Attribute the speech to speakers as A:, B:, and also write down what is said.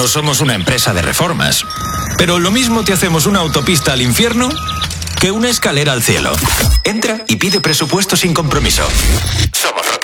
A: no somos una empresa de reformas. Pero lo mismo te hacemos una autopista al infierno que una escalera al cielo. Entra y pide presupuesto sin compromiso. Somos Roca.